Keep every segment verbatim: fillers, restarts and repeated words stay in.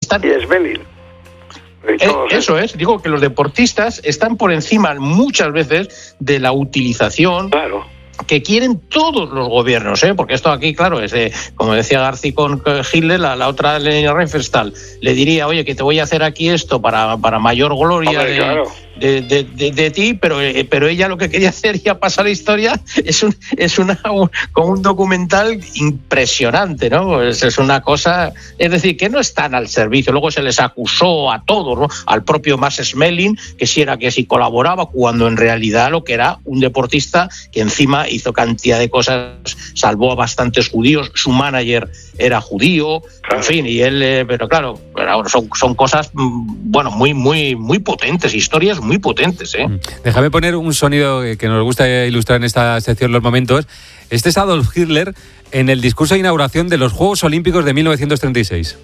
están... y Smelling. Eh, eso es, digo que los deportistas están por encima muchas veces de la utilización claro. que quieren todos los gobiernos, ¿eh? Porque esto aquí, claro, es de, como decía García con Hitler, la, la otra Lenia Riefenstahl le diría, oye, que te voy a hacer aquí esto para, para mayor gloria Hombre, de, claro. de, de, de, de ti, pero, pero ella lo que quería hacer, ya pasa la historia, es un es una un, con un documental impresionante, ¿no? Es, es una cosa, es decir, que no están al servicio. Luego se les acusó a todos, ¿no? Al propio Max Schmeling, que si era que si colaboraba, cuando en realidad lo que era un deportista que encima hizo cantidad de cosas, salvó a bastantes judíos, su manager era judío, claro. En fin, y él, eh, pero claro, son, son cosas, bueno, muy, muy, muy potentes, historias muy potentes, ¿eh? Déjame poner un sonido que nos gusta ilustrar en esta sección Los Momentos. Este es Adolf Hitler en el discurso de inauguración de los Juegos Olímpicos de mil novecientos treinta y seis.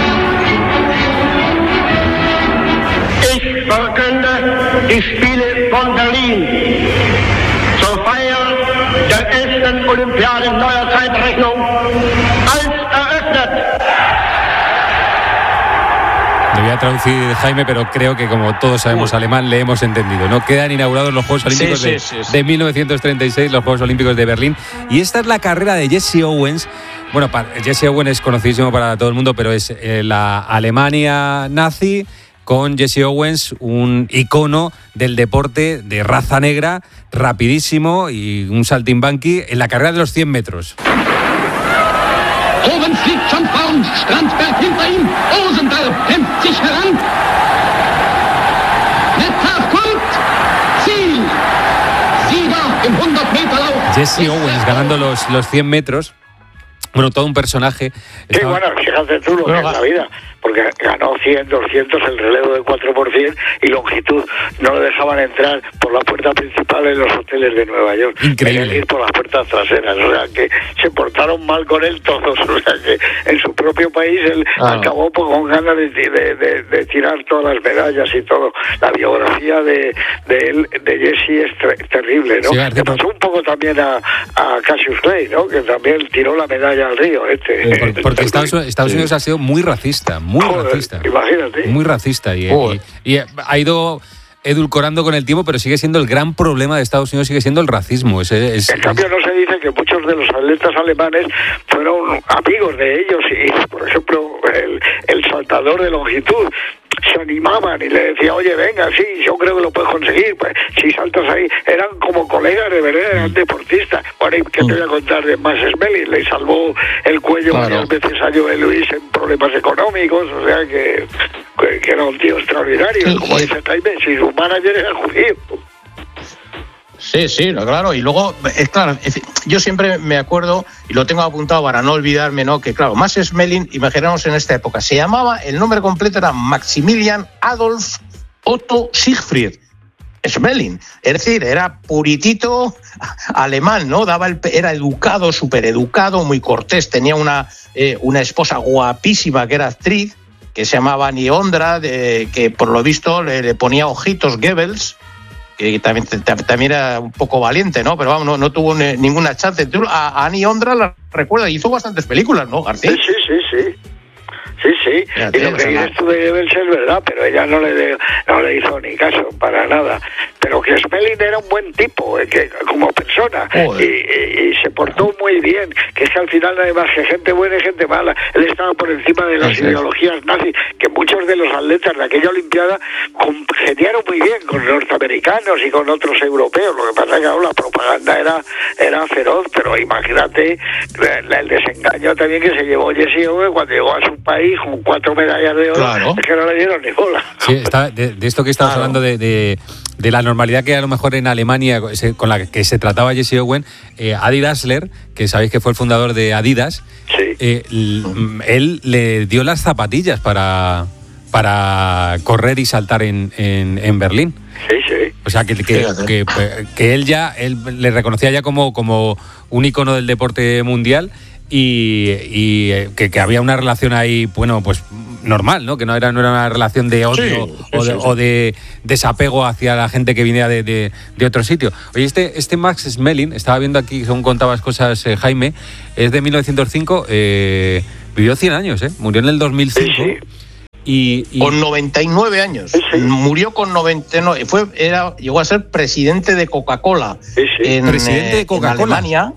Ich verkünde die Spiele von Berlin zur Feier der ersten Olympiade in neuer Zeitrechnung als eröffnet. Voy a traducir, Jaime, pero creo que como todos sabemos alemán, le hemos entendido, ¿no? Quedan inaugurados los Juegos Olímpicos sí, de, sí, sí, sí. de mil novecientos treinta y seis, los Juegos Olímpicos de Berlín. Y esta es la carrera de Jesse Owens. Bueno, para, Jesse Owens es conocidísimo para todo el mundo, pero es eh, la Alemania nazi con Jesse Owens, un icono del deporte de raza negra, rapidísimo y un saltimbanqui en la carrera de los cien metros. Owens liegt schon vorn, Strandberg hinter ihm, Rosendahl kämpft sich heran. Metcalf kommt, Ziel, Sieger im hundert Meter Lauf. Jesse Owens ganando los, los cien metros. Bueno, todo un personaje. Sí, Estaba... bueno, fíjate tú lo que es la vida, porque ganó cien, doscientos, el relevo de cuatro por cien y longitud. No lo dejaban entrar por la puerta principal en los hoteles de Nueva York. Increíble. Querían ir por las puertas traseras, o sea que se portaron mal con él todos, o sea que en su propio país él ah. acabó pues, con ganas de, de, de, de tirar todas las medallas y todo. La biografía de, de él, de Jesse es ter- terrible, ¿no? Sí, le pasó un poco también a, a Cassius Clay, ¿no? Que también tiró la medalla al río este. Eh, por, porque Estados, Estados Unidos sí. ha sido muy racista, muy Joder, racista. Imagínate. Muy racista y, y, y ha ido edulcorando con el tiempo, pero sigue siendo el gran problema de Estados Unidos, sigue siendo el racismo. Es, es, en cambio, no se dice que muchos de los atletas alemanes fueron amigos de ellos y, por ejemplo, el, el saltador de longitud se animaban y le decía, oye, venga, sí, yo creo que lo puedes conseguir, pues si saltas ahí, eran como colegas de verdad, eran deportistas. Bueno, ¿y qué te voy a contar de Max Schmeling? Le salvó el cuello claro. varias veces a Joe Louis en problemas económicos, o sea que, que, que era un tío extraordinario, sí, como sí. dice Jaime, si su manager era judío. Sí, sí, claro, y luego, es claro, es, yo siempre me acuerdo, y lo tengo apuntado para no olvidarme, ¿no? Que claro, Max Schmeling, imaginamos en esta época, se llamaba, el nombre completo era Maximilian Adolf Otto Siegfried Schmeling, es decir, era puritito alemán, ¿no? Daba el, era educado, súper educado, muy cortés, tenía una, eh, una esposa guapísima que era actriz, que se llamaba Annie Ondra, de, que por lo visto le, le ponía ojitos Goebbels, que también, también era un poco valiente, ¿no? Pero vamos, no, no tuvo ne, ninguna chance. Tú, a, a Annie Ondra la recuerda, hizo bastantes películas, ¿no, García? Sí, sí, sí, sí. Sí, sí, ya, y lo que dices tú de Goebbels es verdad, pero ella no le, de, no le hizo ni caso, para nada. Pero que Schmeling era un buen tipo, eh, que como persona, y, y, y se portó muy bien, que es que al final no hay más que gente buena y gente mala. Él estaba por encima de las sí, ideologías sí. nazis, que muchos de los atletas de aquella Olimpiada congeniaron muy bien con norteamericanos y con otros europeos. Lo que pasa es que ahora la propaganda era, era feroz, pero imagínate el, el desengaño también que se llevó Jesse Owens cuando llegó a su país con cuatro medallas de oro, claro. es que no le dieron ni bola. Sí, está, de, de esto que estabas claro. hablando de, de, de la normalidad que a lo mejor en Alemania con la que se trataba Jesse Owens, eh, Adi Dassler, que sabéis que fue el fundador de Adidas, sí. eh, él le dio las zapatillas para, para correr y saltar en, en, en Berlín. Sí, sí. O sea, que, que, que, que él ya él le reconocía ya como, como un ícono del deporte mundial. Y, y que, que había una relación ahí, bueno, pues normal, ¿no? Que no era, no era una relación de odio sí, o, de, sí, sí. o de desapego hacia la gente que viniera de, de, de otro sitio. Oye, este, este Max Schmeling, estaba viendo aquí, según contabas cosas, eh, Jaime, es de mil novecientos cinco, eh, vivió cien años, ¿eh? Murió en el dos mil cinco. Sí, sí. Y, y... Con noventa y nueve años. Sí, sí. Murió con noventa y nueve. Fue, era, llegó a ser presidente de Coca-Cola. Sí, sí. En, presidente de Coca-Cola. En Alemania.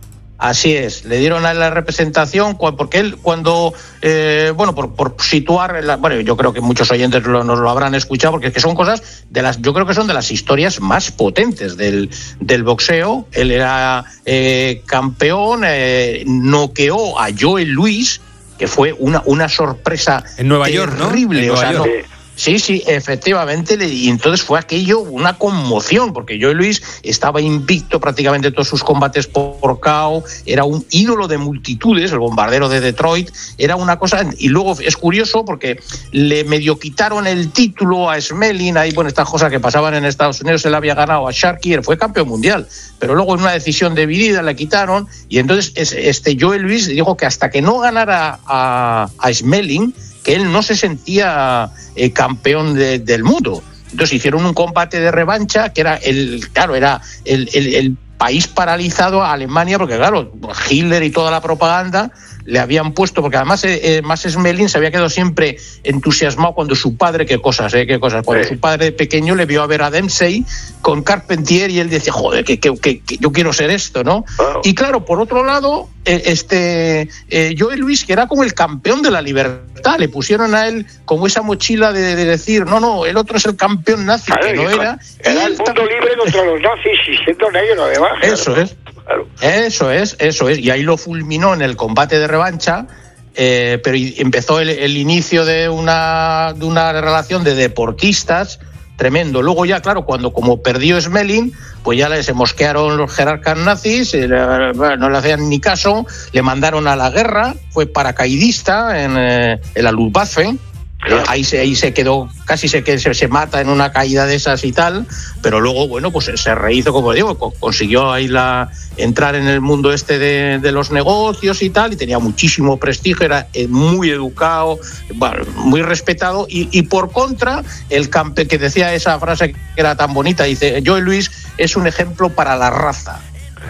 Así es, le dieron a la representación porque él cuando, eh, bueno, por, por situar, la, bueno, yo creo que muchos oyentes lo, nos lo habrán escuchado porque es que son cosas de las, yo creo que son de las historias más potentes del, del boxeo. Él era eh, campeón, eh, noqueó a Joe Louis, que fue una, una sorpresa en Nueva York, ¿no? Terrible, En o sea, Nueva York. no, Sí, sí, efectivamente, y entonces fue aquello una conmoción, porque Joe Louis estaba invicto prácticamente todos sus combates por K O, era un ídolo de multitudes, el bombardero de Detroit, era una cosa, y luego es curioso porque le medio quitaron el título a Smelling, ahí bueno, estas cosas que pasaban en Estados Unidos, él había ganado a Sharkey, él fue campeón mundial, pero luego en una decisión dividida le quitaron, y entonces este Joe Louis dijo que hasta que no ganara a, a Smelling, que él no se sentía eh, campeón de, del mundo. Entonces hicieron un combate de revancha que era el, claro, era el, el, el país paralizado a Alemania, porque claro, Hitler y toda la propaganda le habían puesto, porque además eh, Max Smelling se había quedado siempre entusiasmado cuando su padre, qué cosas, eh, qué cosas, cuando sí. su padre de pequeño le vio a ver a Dempsey con Carpentier y él decía, joder, que, que, que, que yo quiero ser esto, ¿no? Wow. Y claro, por otro lado, eh, este eh, Joe Louis, que era como el campeón de la libertad, le pusieron a él como esa mochila de, de decir, no, no, el otro es el campeón nazi, claro, que no era. Era el mundo libre contra los nazis y siendo negro además. Eso claro. es. Claro. Eso es, eso es, y ahí lo fulminó en el combate de revancha, eh, pero empezó el, el inicio de una, de una relación de deportistas tremendo. Luego ya, claro, cuando como perdió Smelling, pues ya se mosquearon los jerarcas nazis, eh, no le hacían ni caso, le mandaron a la guerra, fue paracaidista en, eh, en la Luftwaffe. Eh, ahí se ahí se quedó, casi se, se se mata en una caída de esas y tal, pero luego, bueno, pues se rehizo, como digo, consiguió ahí la entrar en el mundo este de, de los negocios y tal, y tenía muchísimo prestigio, era muy educado, bueno, muy respetado, y, y por contra, el campe que decía esa frase que era tan bonita, dice, Joe Louis es un ejemplo para la raza,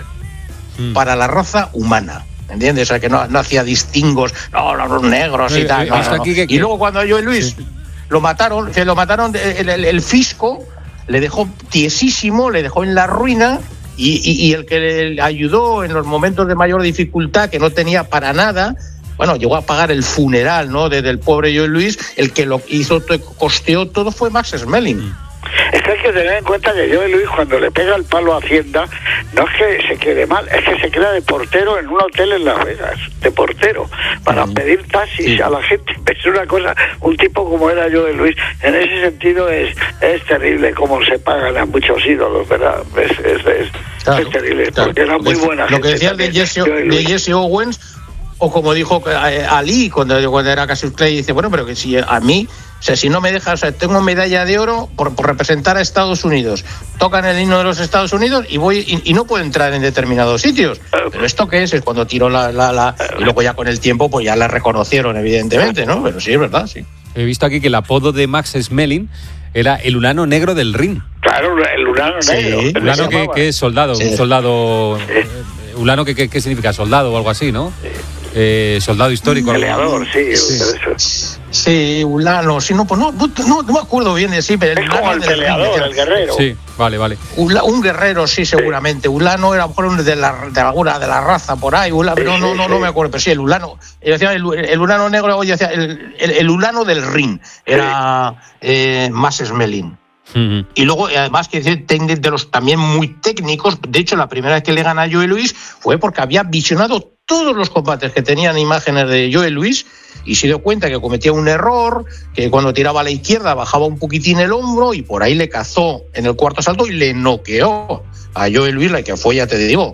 mm. para la raza humana. ¿Entiendes? O sea, que no, no hacía distingos, no, los negros y tal. No, no, no. Que, que... Y luego cuando a Joe Louis sí. lo mataron, que lo mataron, el, el, el fisco le dejó tiesísimo, le dejó en la ruina, y, y, y el que le ayudó en los momentos de mayor dificultad, que no tenía para nada, bueno, llegó a pagar el funeral, ¿no?, de, del pobre Joe Louis, el que lo hizo, costeó todo fue Max Smelling. Es que hay que tener en cuenta que Joe Louis, cuando le pega el palo a Hacienda, no es que se quede mal, es que se queda de portero en un hotel en Las Vegas, de portero, para mm. pedir taxis sí. a la gente. Es una cosa, un tipo como era Joe Louis, en ese sentido es es terrible cómo se pagan a muchos ídolos, ¿verdad? Es, es, es, claro, es terrible, claro. porque era muy buena Lo gente. que decía de Jesse, de Jesse Owens, o como dijo Ali cuando, cuando era Cassius Clay, dice, bueno, pero que si a mí, o sea, si no me dejas, o sea, tengo medalla de oro por, por representar a Estados Unidos, tocan el himno de los Estados Unidos y voy y, y no puedo entrar en determinados sitios. Pero esto qué es, es cuando tiró la, la, la y luego ya con el tiempo pues ya la reconocieron, evidentemente, ¿no? Pero sí, es verdad, sí. He visto aquí que el apodo de Max Smelling era el ulano negro del ring. Claro, el ulano sí, negro. El ulano que, que es soldado, sí. un soldado... Sí. Ulano, ¿qué, qué, ¿qué significa? Soldado o algo así, ¿no? Sí. Eh, soldado histórico. Peleador, sí. Sí, sí Ulano, sí, no, pues no, no, no me acuerdo bien de sí, pero es como el peleador, el guerrero. Sí, vale, vale. Ula, un guerrero, sí, seguramente. Sí. Ulano era por de la de alguna de la raza por ahí, Ulano, sí, no, no, sí, no, sí. no me acuerdo, pero sí, el Ulano. Yo decía el, el Ulano negro, yo decía el, el, el Ulano del ring, era sí. eh, Max Smelling. Uh-huh. Y luego, además, que de los también muy técnicos, de hecho, la primera vez que le gana a Joe Louis fue porque había visionado todos los combates que tenían imágenes de Joe Louis y se dio cuenta que cometía un error, que cuando tiraba a la izquierda bajaba un poquitín el hombro y por ahí le cazó en el cuarto asalto y le noqueó a Joe Louis, la que fue, ya te digo.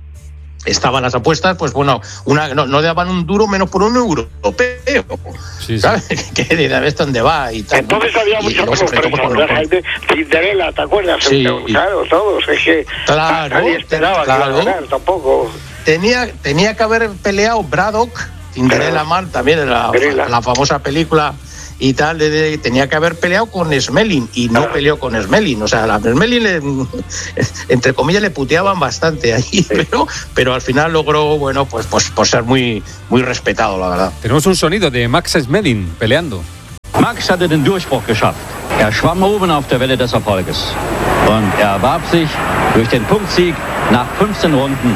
Estaban las apuestas, pues bueno, una no, no daban un duro menos por un europeo, sí, ¿sabes? Sí. Que de esto dónde va y tal. Entonces había muchos sorpresas, Cinderella, ¿te acuerdas? Sí. Claro, todos, es que claro, nadie esperaba claro. que iba a ganar tampoco. Tenía, tenía que haber peleado Braddock, Cinderella claro. Man, también la, la famosa película y tal, de, de, tenía que haber peleado con Smelling y no claro. peleó con Smelling, o sea, a Smelling le, entre comillas le puteaban bastante ahí, sí. pero, pero al final logró, bueno, pues, pues, pues ser muy, muy respetado, la verdad. Tenemos un sonido de Max Smelling peleando. Max hatte den Durchbruch geschafft. Er schwamm oben auf der Welle des Erfolges. Und er erwarb sich durch den Punktsieg nach fünfzehn Runden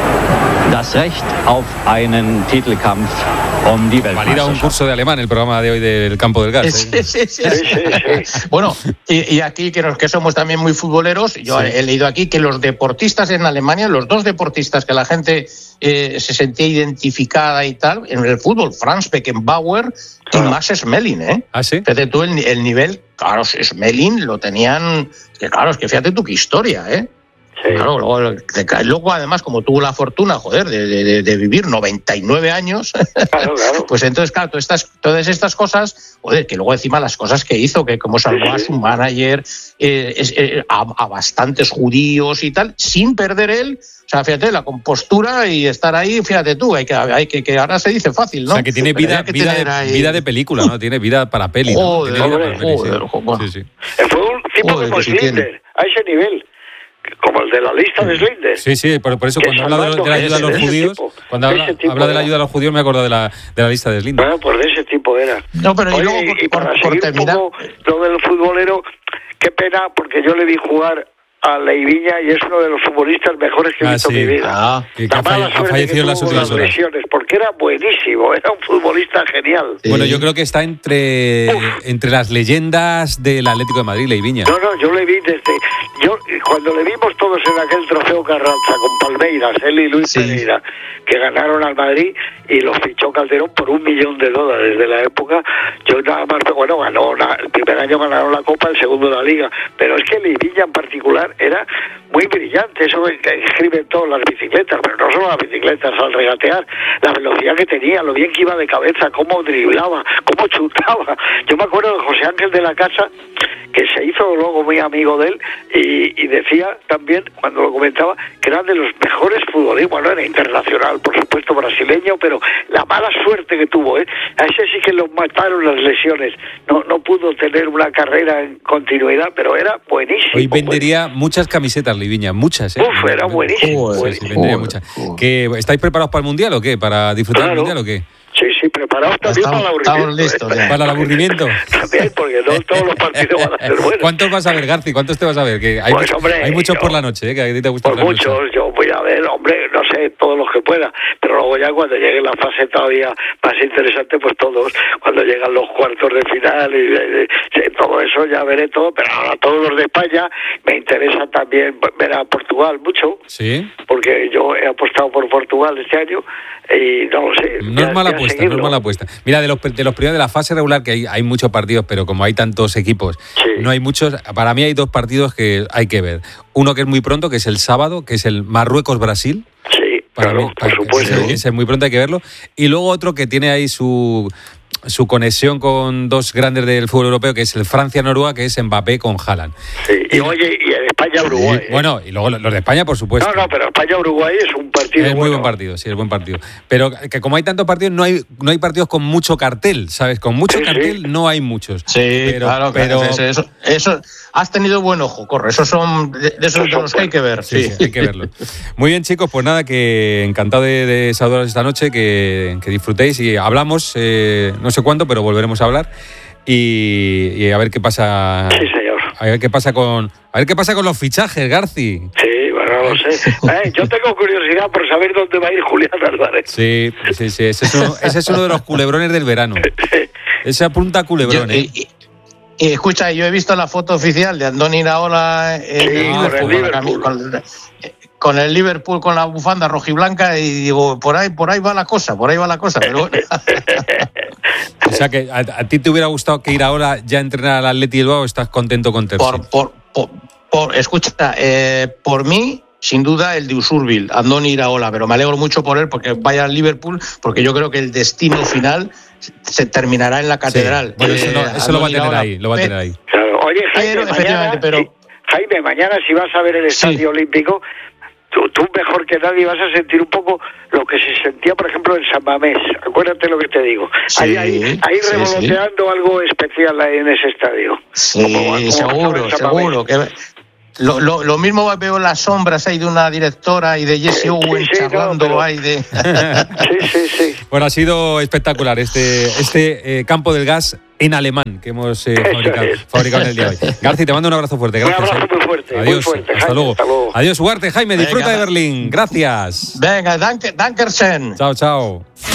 das Recht auf einen Titelkampf um die Weltmeisterschaft. Valida un curso de alemán el programa de hoy del Campo del Gas. Sí, sí, sí, sí. Bueno, y, y aquí que, nos, que somos también muy futboleros, yo sí. he leído aquí que los deportistas en Alemania, los dos deportistas que la gente eh, se sentía identificada y tal, en el fútbol, Franz Beckenbauer y Max Schmeling, ¿eh? ¿Ah, sí? Fíjate tú el, el nivel, claro, Schmeling lo tenían, que claro, es que fíjate tú qué historia, ¿eh? Sí. Claro, luego, luego además como tuvo la fortuna, joder, de, de, de vivir noventa y nueve años, claro, claro. Pues entonces, claro, todas estas, todas estas cosas, joder, que luego encima las cosas que hizo, que como salvó a su manager, eh, eh, a, a bastantes judíos y tal, sin perder él, o sea, fíjate, la compostura y estar ahí, fíjate tú, hay que, hay que, que ahora se dice fácil, ¿no? O sea, que tiene vida, que vida, de, ahí... vida de película, ¿no? Tiene vida para peli, ¿no? Joder, tiene joder, peli, joder, sí. joder. Sí, sí. Fue un tipo como Schindler, a ese nivel. Como el de la lista de Schindler. Sí, sí, por, por eso cuando habla de, de la ayuda a los judíos, tipo, cuando habla, habla de la ayuda a los judíos me acuerdo de la, de la lista de Schindler. Bueno, pues de ese tipo era. No, pero Oye, y luego por, y para por, seguir por terminar... un poco lo del futbolero, qué pena, porque yo le vi jugar a Leiviña y es uno de los futbolistas mejores que he ah, visto sí. en mi vida. Ah, que, que ha, fall- ha fallecido en las últimas horas. Lesiones, porque era buenísimo, era un futbolista genial. Sí. Bueno, yo creo que está entre, entre las leyendas del Atlético de Madrid, Leiviña. No, no, yo le vi desde... yo Cuando le vimos todos en aquel trofeo Carranza con Palmeiras, él y Luis sí. Pereira, que ganaron al Madrid y los fichó Calderón por un millón de dólares de la época, yo nada más, bueno, ganó una, el primer año ganaron la Copa, el segundo la Liga, pero es que Leiviña en particular era muy brillante, eso que escriben todas las bicicletas, pero no solo las bicicletas, al regatear, la velocidad que tenía, lo bien que iba de cabeza, cómo driblaba, cómo chutaba. Yo me acuerdo de José Ángel de la Casa, que se hizo luego muy amigo de él, y, y decía también, cuando lo comentaba, que eran de los mejores futbolistas, bueno, era internacional, por supuesto, brasileño, pero la mala suerte que tuvo, ¿eh? A ese sí que lo mataron las lesiones, no no pudo tener una carrera en continuidad, pero era buenísimo. Hoy vendería buenísimo. muchas camisetas, Leiviña, muchas, ¿eh? Uf, era buenísimo. Sí, buenísimo. sí, vendería muchas. ¿Que ¿Estáis preparados para el Mundial o qué? ¿Para disfrutar claro. del Mundial o qué? Sí, sí, preparados también estamos, para el aburrimiento. Listos, ¿eh? ¿Para el aburrimiento? También, porque no todos los partidos van a ser buenos. ¿Cuántos vas a ver, Garci? ¿Cuántos te vas a ver? Que hay, pues, hombre, hay muchos yo, por la noche, ¿eh? Que a ti te gusta por la muchos, noche. yo voy a ver, hombre, no sé, todos los que pueda, pero luego ya cuando llegue la fase todavía más interesante, pues todos, cuando llegan los cuartos de final y, y, y todo eso ya veré todo, pero ahora todos los de España me interesa también ver a Portugal mucho, sí, porque yo he apostado por Portugal este año y no lo sé. No ya, es mala ya apuesta, seguirlo. no es mala apuesta. Mira, de los, de los primeros de la fase regular, que hay, hay muchos partidos, pero como hay tantos equipos, sí. no hay muchos. Para mí hay dos partidos que hay que ver. Uno que es muy pronto, que es el sábado, que es el Marruecos-Brasil. Sí, para claro, mí, por supuesto. Ese, ese es muy pronto, hay que verlo. Y luego otro que tiene ahí su... su conexión con dos grandes del fútbol europeo, que es el Francia-Noruega, que es Mbappé con Haaland. Sí, y oye, y en España-Uruguay. Sí, bueno, y luego los de España, por supuesto. No, no, pero España-Uruguay es un partido Es muy bueno. buen partido, sí, es buen partido. Pero que como hay tantos partidos, no hay no hay partidos con mucho cartel, ¿sabes? Con mucho sí, cartel sí. no hay muchos. Sí, pero, claro, pero... Eso, eso, eso, has tenido buen ojo, corre. Esos son de, de esos de los que hay que ver. Sí, sí. sí, hay que verlo. Muy bien, chicos, pues nada, que encantado de, de saludaros esta noche, que, que disfrutéis y hablamos, eh, no sé cuándo, pero volveremos a hablar y, y a ver qué pasa. Sí, señor. A ver qué pasa con, a ver qué pasa con los fichajes, Garci. Sí, bueno, no lo sé. Eh, yo tengo curiosidad por saber dónde va a ir Julián Álvarez. Sí, sí, sí. Ese es uno, ese es uno de los culebrones del verano. Ese apunta a culebrón, Yo, ¿eh? y, y, escucha, yo he visto la foto oficial de Andoni Iraola en Sí, el con el Liverpool, con, con, con el Liverpool con la bufanda rojiblanca y digo, por ahí, por ahí va la cosa, por ahí va la cosa, pero bueno. O sea que a, a ti te hubiera gustado que Iraola ya entrenara al Atleti Bilbao, o estás contento con Terzi. Por, por, por, por, escucha, eh, por mí, sin duda, el de Usurbil, Andoni Iraola, pero me alegro mucho por él porque vaya al Liverpool, porque yo creo que el destino final se terminará en la catedral. Sí. Bueno, eso, no, eso lo va a tener Iraola, ahí, lo va a tener ahí. Claro. Oye, Jaime, pero, mañana, efectivamente, pero... si, Jaime, mañana si vas a ver el Estadio sí. Olímpico, tú, tú mejor que nadie vas a sentir un poco lo que se sentía, por ejemplo, en San Mamés. Acuérdate lo que te digo. Sí, ahí ahí, ahí sí, revoloteando sí. algo especial ahí en ese estadio. Sí, como, como seguro, seguro. Que lo, lo, lo mismo veo las sombras ahí de una directora y de Jesse Owens sí, sí, charlando no, pero... ahí de... sí, sí, sí. Bueno, ha sido espectacular este, este eh, Campo del Gas en alemán que hemos eh, fabricado, fabricado en el día de hoy. Garci, te mando un abrazo fuerte. Gracias, un abrazo eh. muy fuerte. Adiós. Muy fuerte, hasta, Jaime, luego. hasta luego. Adiós, Ugarte. Jaime, disfruta Venga, de Berlín. Gracias. Venga, danke, dankersen. Chao, chao.